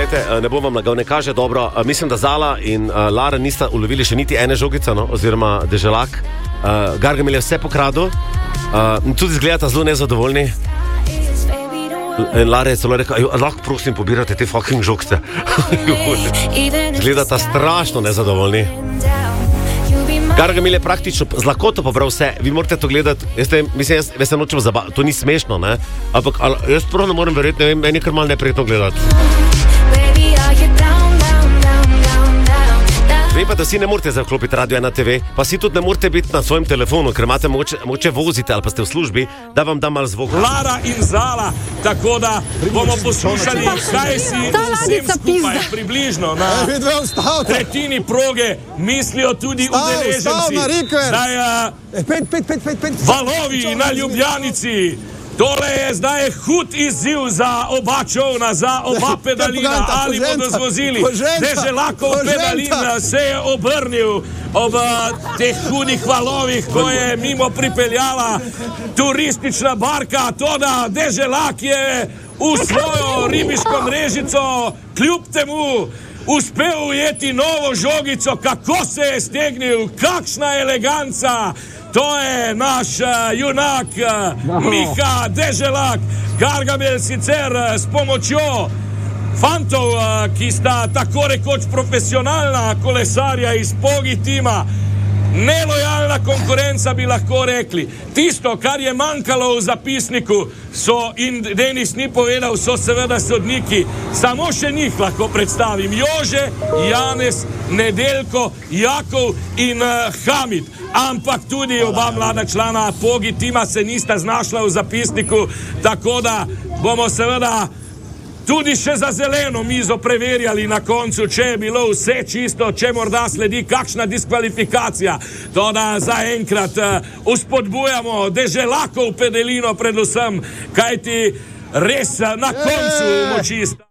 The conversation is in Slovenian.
Glejte, ne bom vam lagal, ne kaže dobro. Mislim, da Zala in Lara nista ulovili še niti ene žogice, no? Oziroma Deželak. Gargamel je vse pokradil. Tudi izgledata zelo nezadovoljni. In Lara je celo rekel, lahko prosim pobirate te fucking žogce. Izgledata strašno nezadovoljni. Gargamel je praktično z lakoto pobral vse. Vi morate to gledati. Mislim, jaz se nočem zabavati. To ni smešno, ne? Ampak jaz prav ne morem verjeti, ne vem, meni je kar malo neprijetno gledati. Vem pa, da si ne morete zaklopiti Radio 1 TV, pa si tudi ne morete biti na svojem telefonu, ker imate mogoče vozite ali pa ste v službi, da vam da malo zvok. Lara in Zala, tako da bomo poslušali, kaj si vsem skupaj približno na tretjini proge mislijo tudi udeleženci. Valovi na Ljubljanici. Tole je zdaj hud izziv za oba čovna, za oba pedalina, ali bodo zvozili. Deželakov pedalin se je obrnil ob teh hudih valovih, ko je mimo pripeljala turistična barka. Toda Deželak je v svojo ribiško mrežico kljub temu uspel ujeti novo žogico. Kako se je stegnil, kakšna eleganca! To je naš junak Miha Deželak. Gargamel sicer s pomočjo fantov, ki sta tako rekoč profesionalna kolesarja iz Pogi tima, nelojalna konkurenca bi lahko rekli. Tisto, kar je manjkalo v zapisniku, in Denis ni povedal, so seveda sodniki. Samo še njih lahko predstavim. Jože, Janez, Nedeljko, Jakov in Hamid. Ampak tudi oba mlada člana Pogi tima se nista znašla v zapisniku, tako da bomo seveda tudi še za zeleno mizo preverjali na koncu, če je bilo vse čisto, če morda sledi kakšna diskvalifikacija. Toda zaenkrat uspodbujamo Deželakov pedalino predvsem, kajti res na koncu moči sta.